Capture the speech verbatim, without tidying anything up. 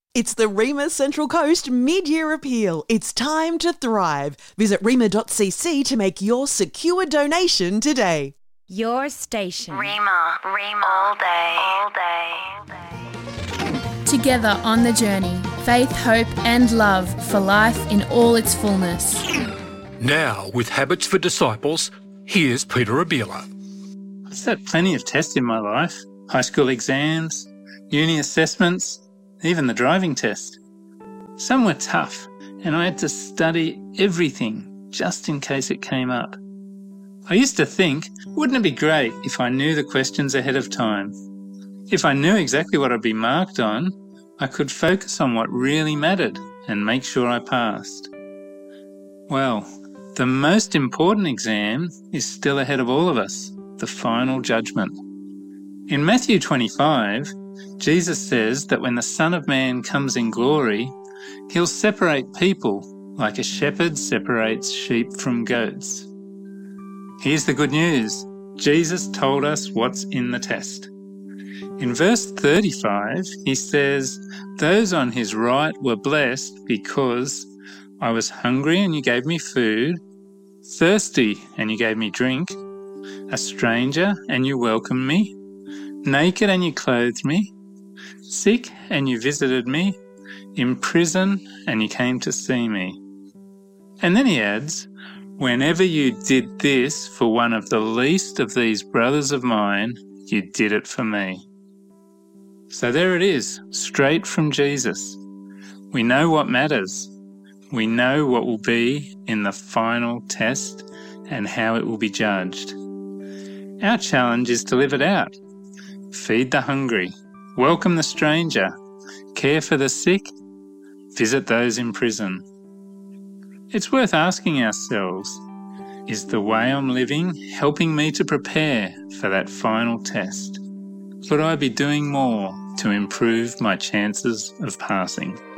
It's the Rima Central Coast Mid-Year Appeal. It's time to thrive. Visit rima dot c c to make your secure donation today. Your station. Rima, Rima, all day, all day, all day. Together on the journey, faith, hope and love for life in all its fullness. Now, with Habits for Disciples, here's Peter Abila. I've sat plenty of tests in my life. High school exams, uni assessments, even the driving test. Some were tough, and I had to study everything just in case it came up. I used to think, wouldn't it be great if I knew the questions ahead of time? If I knew exactly what I'd be marked on, I could focus on what really mattered and make sure I passed. Well, the most important exam is still ahead of all of us, the final judgment. In Matthew twenty-five, Jesus says that when the Son of Man comes in glory, he'll separate people like a shepherd separates sheep from goats. Here's the good news. Jesus told us what's in the test. In verse thirty-five, he says, "Those on his right were blessed because I was hungry and you gave me food, thirsty and you gave me drink, a stranger and you welcomed me, naked and you clothed me, sick and you visited me, in prison and you came to see me." And then he adds, "Whenever you did this for one of the least of these brothers of mine, you did it for me." So there it is, straight from Jesus. We know what matters. We know what will be in the final test and how it will be judged. Our challenge is to live it out. Feed the hungry, welcome the stranger, care for the sick, visit those in prison. It's worth asking ourselves, is the way I'm living helping me to prepare for that final test? Could I be doing more to improve my chances of passing?